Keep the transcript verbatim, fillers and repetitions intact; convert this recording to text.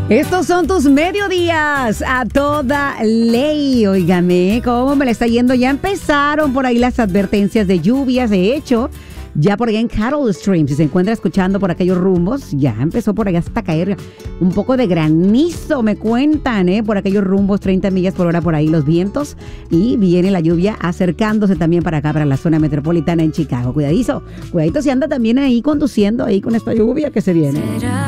Estos son tus mediodías a toda ley. Óigame, ¿cómo me la está yendo? Ya empezaron por ahí las advertencias de lluvias. De hecho, ya por allá en Cattle Stream, si se encuentra escuchando por aquellos rumbos, ya empezó por allá hasta caer un poco de granizo, me cuentan, ¿eh? Por aquellos rumbos, treinta millas por hora por ahí los vientos. Y viene la lluvia acercándose también para acá, para la zona metropolitana en Chicago. Cuidadizo, cuidadito si anda también ahí conduciendo ahí con esta lluvia que se viene.